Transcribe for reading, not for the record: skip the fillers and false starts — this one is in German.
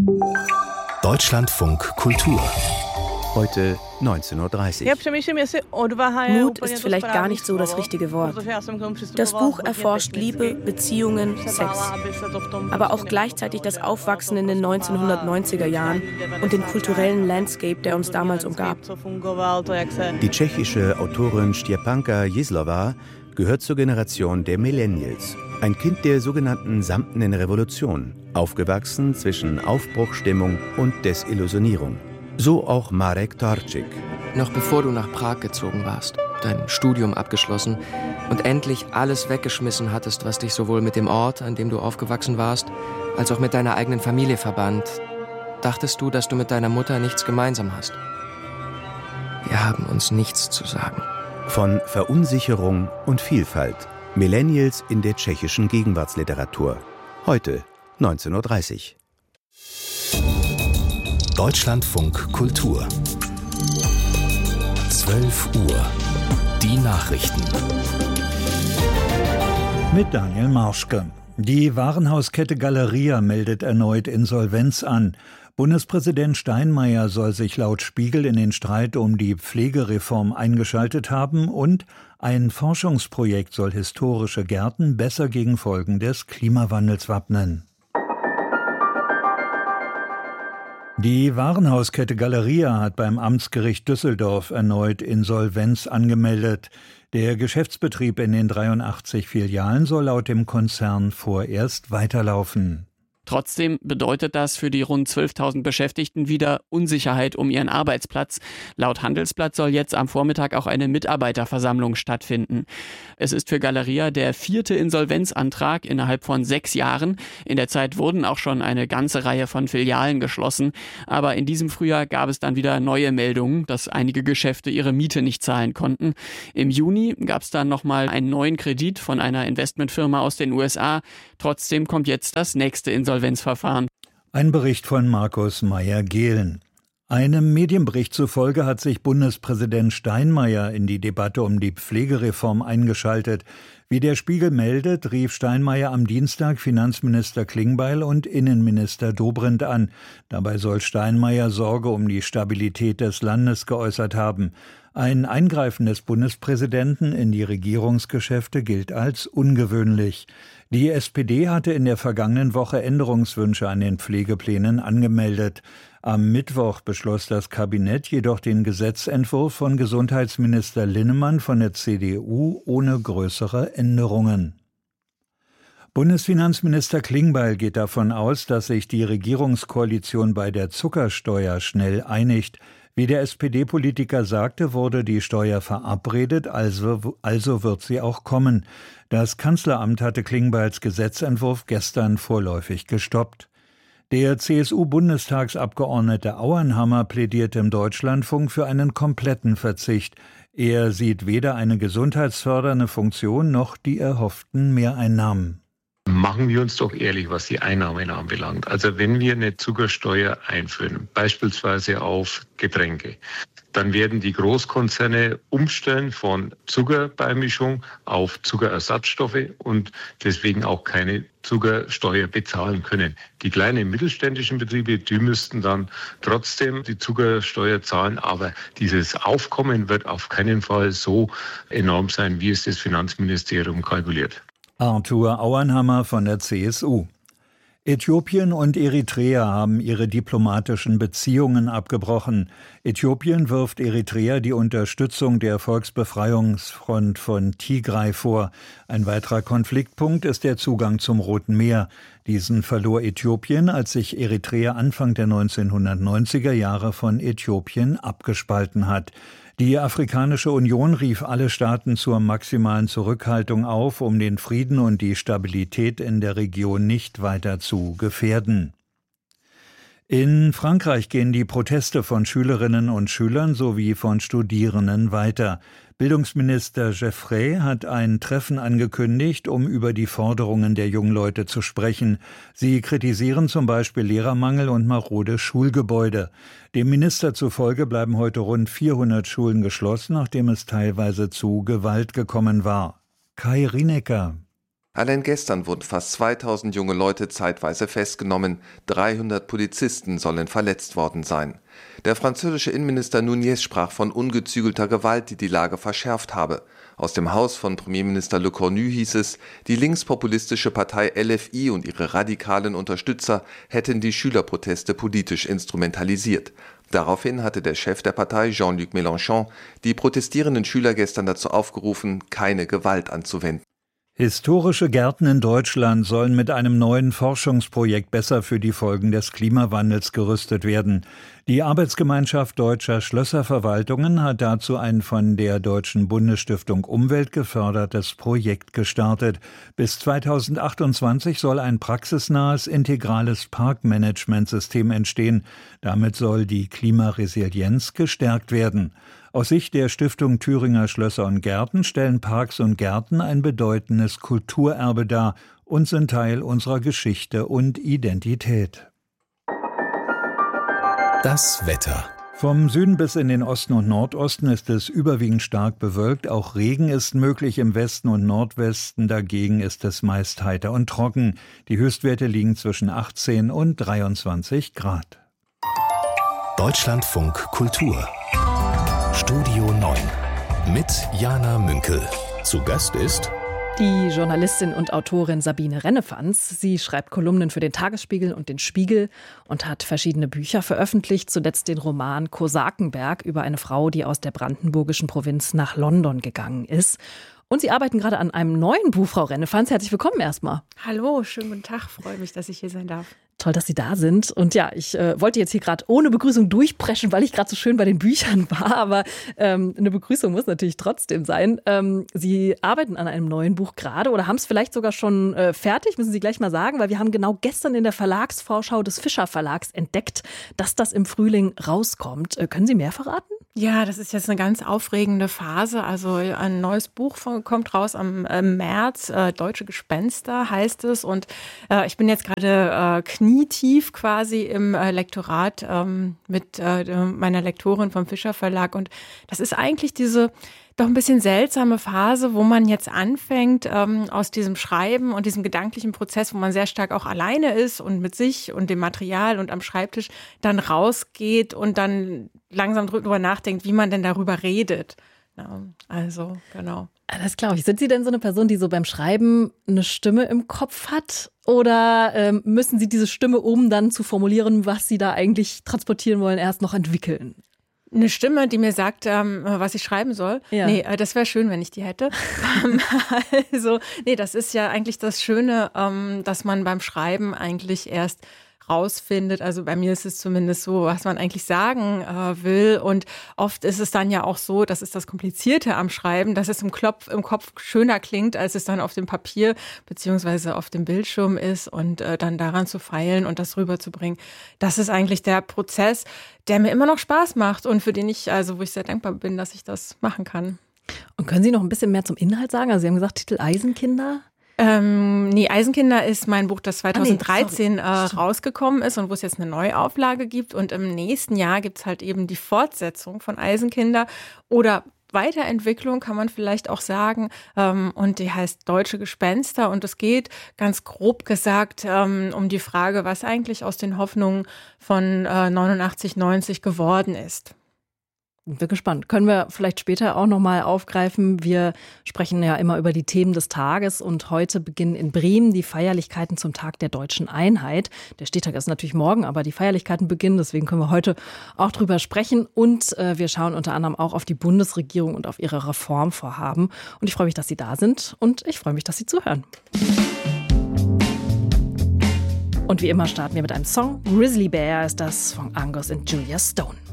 Deutschlandfunk Kultur. Heute 19:30 Uhr. Mut ist vielleicht gar nicht so das richtige Wort. Das Buch erforscht Liebe, Beziehungen, Sex. Aber auch gleichzeitig das Aufwachsen in den 1990er Jahren und den kulturellen Landscape, der uns damals umgab. Die tschechische Autorin Štěpánka Jízlová gehört zur Generation der Millennials. Ein Kind der sogenannten Samtenen Revolution, aufgewachsen zwischen Aufbruchsstimmung und Desillusionierung. So auch Marek Torčík. Noch bevor du nach Prag gezogen warst, dein Studium abgeschlossen und endlich alles weggeschmissen hattest, was dich sowohl mit dem Ort, an dem du aufgewachsen warst, als auch mit deiner eigenen Familie verband, dachtest du, dass du mit deiner Mutter nichts gemeinsam hast. Wir haben uns nichts zu sagen. Von Verunsicherung und Vielfalt. Millennials in der tschechischen Gegenwartsliteratur. Heute 19:30 Uhr. Deutschlandfunk Kultur. 12 Uhr. Die Nachrichten. Mit Daniel Marschke. Die Warenhauskette Galeria meldet erneut Insolvenz an. Bundespräsident Steinmeier soll sich laut Spiegel in den Streit um die Pflegereform eingeschaltet haben und ein Forschungsprojekt soll historische Gärten besser gegen Folgen des Klimawandels wappnen. Die Warenhauskette Galeria hat beim Amtsgericht Düsseldorf erneut Insolvenz angemeldet. Der Geschäftsbetrieb in den 83 Filialen soll laut dem Konzern vorerst weiterlaufen. Trotzdem bedeutet das für die rund 12.000 Beschäftigten wieder Unsicherheit um ihren Arbeitsplatz. Laut Handelsblatt soll jetzt am Vormittag auch eine Mitarbeiterversammlung stattfinden. Es ist für Galeria der 4. Insolvenzantrag innerhalb von 6 Jahren. In der Zeit wurden auch schon eine ganze Reihe von Filialen geschlossen. Aber in diesem Frühjahr gab es dann wieder neue Meldungen, dass einige Geschäfte ihre Miete nicht zahlen konnten. Im Juni gab es dann nochmal einen neuen Kredit von einer Investmentfirma aus den USA. Trotzdem kommt jetzt das nächste Insolvenzverfahren. Ein Bericht von Markus Meyer-Gehlen. Einem Medienbericht zufolge hat sich Bundespräsident Steinmeier in die Debatte um die Pflegereform eingeschaltet. Wie der Spiegel meldet, rief Steinmeier am Dienstag Finanzminister Klingbeil und Innenminister Dobrindt an. Dabei soll Steinmeier Sorge um die Stabilität des Landes geäußert haben. Ein Eingreifen des Bundespräsidenten in die Regierungsgeschäfte gilt als ungewöhnlich. Die SPD hatte in der vergangenen Woche Änderungswünsche an den Pflegeplänen angemeldet. Am Mittwoch beschloss das Kabinett jedoch den Gesetzentwurf von Gesundheitsminister Linnemann von der CDU ohne größere Änderungen. Bundesfinanzminister Klingbeil geht davon aus, dass sich die Regierungskoalition bei der Zuckersteuer schnell einigt. Wie der SPD-Politiker sagte, wurde die Steuer verabredet, also wird sie auch kommen. Das Kanzleramt hatte Klingbeils Gesetzentwurf gestern vorläufig gestoppt. Der CSU-Bundestagsabgeordnete Auenhammer plädiert im Deutschlandfunk für einen kompletten Verzicht. Er sieht weder eine gesundheitsfördernde Funktion noch die erhofften Mehreinnahmen. Machen wir uns doch ehrlich, was die Einnahmen anbelangt. Also wenn wir eine Zuckersteuer einführen, beispielsweise auf Getränke, dann werden die Großkonzerne umstellen von Zuckerbeimischung auf Zuckerersatzstoffe und deswegen auch keine Zuckersteuer bezahlen können. Die kleinen mittelständischen Betriebe, die müssten dann trotzdem die Zuckersteuer zahlen, aber dieses Aufkommen wird auf keinen Fall so enorm sein, wie es das Finanzministerium kalkuliert. Arthur Auenhammer von der CSU. Äthiopien und Eritrea haben ihre diplomatischen Beziehungen abgebrochen. Äthiopien wirft Eritrea die Unterstützung der Volksbefreiungsfront von Tigray vor. Ein weiterer Konfliktpunkt ist der Zugang zum Roten Meer. Diesen verlor Äthiopien, als sich Eritrea Anfang der 1990er Jahre von Äthiopien abgespalten hat. Die Afrikanische Union rief alle Staaten zur maximalen Zurückhaltung auf, um den Frieden und die Stabilität in der Region nicht weiter zu gefährden. In Frankreich gehen die Proteste von Schülerinnen und Schülern sowie von Studierenden weiter. Bildungsminister Geoffrey hat ein Treffen angekündigt, um über die Forderungen der jungen Leute zu sprechen. Sie kritisieren zum Beispiel Lehrermangel und marode Schulgebäude. Dem Minister zufolge bleiben heute rund 400 Schulen geschlossen, nachdem es teilweise zu Gewalt gekommen war. Kai Rinecker. Allein gestern wurden fast 2000 junge Leute zeitweise festgenommen. 300 Polizisten sollen verletzt worden sein. Der französische Innenminister Nunez sprach von ungezügelter Gewalt, die die Lage verschärft habe. Aus dem Haus von Premierminister Le Cornu hieß es, die linkspopulistische Partei LFI und ihre radikalen Unterstützer hätten die Schülerproteste politisch instrumentalisiert. Daraufhin hatte der Chef der Partei, Jean-Luc Mélenchon, die protestierenden Schüler gestern dazu aufgerufen, keine Gewalt anzuwenden. Historische Gärten in Deutschland sollen mit einem neuen Forschungsprojekt besser für die Folgen des Klimawandels gerüstet werden. Die Arbeitsgemeinschaft deutscher Schlösserverwaltungen hat dazu ein von der Deutschen Bundesstiftung Umwelt gefördertes Projekt gestartet. Bis 2028 soll ein praxisnahes, integrales Parkmanagementsystem entstehen. Damit soll die Klimaresilienz gestärkt werden. Aus Sicht der Stiftung Thüringer Schlösser und Gärten stellen Parks und Gärten ein bedeutendes Kulturerbe dar und sind Teil unserer Geschichte und Identität. Das Wetter. Vom Süden bis in den Osten und Nordosten ist es überwiegend stark bewölkt. Auch Regen ist möglich im Westen und Nordwesten. Dagegen ist es meist heiter und trocken. Die Höchstwerte liegen zwischen 18 und 23 Grad. Deutschlandfunk Kultur. Studio 9 mit Jana Münkel. Zu Gast ist die Journalistin und Autorin Sabine Rennefanz. Sie schreibt Kolumnen für den Tagesspiegel und den Spiegel und hat verschiedene Bücher veröffentlicht, zuletzt den Roman Kosakenberg über eine Frau, die aus der brandenburgischen Provinz nach London gegangen ist. Und Sie arbeiten gerade an einem neuen Buch, Frau Rennefanz. Herzlich willkommen erstmal. Hallo, schönen guten Tag. Freue mich, dass ich hier sein darf. Toll, dass Sie da sind. Und ja, ich wollte jetzt hier gerade ohne Begrüßung durchpreschen, weil ich gerade so schön bei den Büchern war. Aber eine Begrüßung muss natürlich trotzdem sein. Sie arbeiten an einem neuen Buch gerade oder haben es vielleicht sogar schon fertig, müssen Sie gleich mal sagen, weil wir haben genau gestern in der Verlagsvorschau des Fischer Verlags entdeckt, dass das im Frühling rauskommt. Können Sie mehr verraten? Ja, das ist jetzt eine ganz aufregende Phase. Also ein neues Buch kommt raus am März. Deutsche Gespenster heißt es. Und ich bin jetzt gerade knietief quasi im Lektorat mit meiner Lektorin vom Fischer Verlag. Und das ist eigentlich diese doch ein bisschen seltsame Phase, wo man jetzt anfängt, aus diesem Schreiben und diesem gedanklichen Prozess, wo man sehr stark auch alleine ist und mit sich und dem Material und am Schreibtisch dann rausgeht und dann langsam drüber nachdenkt, wie man denn darüber redet. Ja, also, genau. Das glaube ich. Sind Sie denn so eine Person, die so beim Schreiben eine Stimme im Kopf hat? Oder müssen Sie diese Stimme, um dann zu formulieren, was Sie da eigentlich transportieren wollen, erst noch entwickeln? Eine Stimme, die mir sagt, was ich schreiben soll. Ja. Nee, das wäre schön, wenn ich die hätte. Das ist ja eigentlich das Schöne, dass man beim Schreiben eigentlich erst rausfindet. Also bei mir ist es zumindest so, was man eigentlich sagen will. Und oft ist es dann ja auch so, das ist das Komplizierte am Schreiben, dass es im Kopf schöner klingt, als es dann auf dem Papier beziehungsweise auf dem Bildschirm ist und dann daran zu feilen und das rüberzubringen. Das ist eigentlich der Prozess, der mir immer noch Spaß macht und für den wo ich sehr dankbar bin, dass ich das machen kann. Und können Sie noch ein bisschen mehr zum Inhalt sagen? Also Sie haben gesagt, Titel Eisenkinder? Eisenkinder ist mein Buch, das 2013 rausgekommen ist und wo es jetzt eine Neuauflage gibt. Und im nächsten Jahr gibt es halt eben die Fortsetzung von Eisenkinder oder Weiterentwicklung, kann man vielleicht auch sagen. Und die heißt Deutsche Gespenster. Und es geht ganz grob gesagt um die Frage, was eigentlich aus den Hoffnungen von 89, 90 geworden ist. Sind wir gespannt. Können wir vielleicht später auch nochmal aufgreifen. Wir sprechen ja immer über die Themen des Tages und heute beginnen in Bremen die Feierlichkeiten zum Tag der deutschen Einheit. Der Städtetag ist natürlich morgen, aber die Feierlichkeiten beginnen, deswegen können wir heute auch drüber sprechen und wir schauen unter anderem auch auf die Bundesregierung und auf ihre Reformvorhaben. Und ich freue mich, dass Sie da sind und ich freue mich, dass Sie zuhören. Und wie immer starten wir mit einem Song. Grizzly Bear ist das von Angus und Julia Stone.